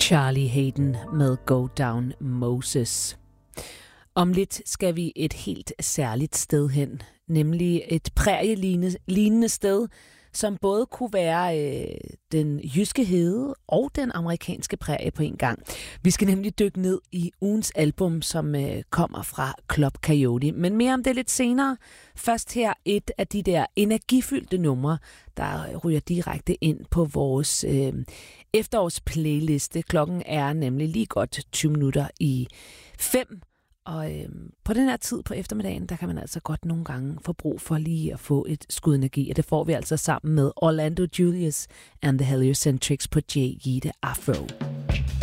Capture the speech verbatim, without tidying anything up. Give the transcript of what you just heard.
Charlie Hayden med Go Down Moses. Om lidt skal vi et helt særligt sted hen, nemlig et prærielignende sted, som både kunne være øh, den jyske hede og den amerikanske prærie på en gang. Vi skal nemlig dykke ned i ugens album, som øh, kommer fra Club Coyote. Men mere om det lidt senere. Først her et af de der energifyldte numre, der ryger direkte ind på vores øh, efterårsplayliste. Klokken er nemlig lige godt tyve minutter i fem. Og øh, på den her tid på eftermiddagen, der kan man altså godt nogle gange få brug for lige at få et skud energi. Og det får vi altså sammen med Orlando Julius and the Heliocentrics på J. Yide Afro.